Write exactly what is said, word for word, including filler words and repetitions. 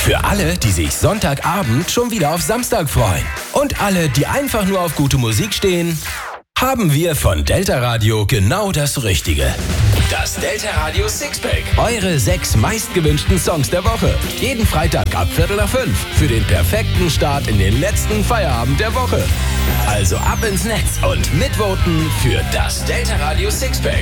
Für alle, die sich Sonntagabend schon wieder auf Samstag freuen. Und alle, die einfach nur auf gute Musik stehen, haben wir von Delta Radio genau das Richtige. Das Delta Radio Sixpack. Eure sechs meistgewünschten Songs der Woche. Jeden Freitag ab Viertel nach fünf. Für den perfekten Start in den letzten Feierabend der Woche. Also ab ins Netz und mitvoten für das Delta Radio Sixpack.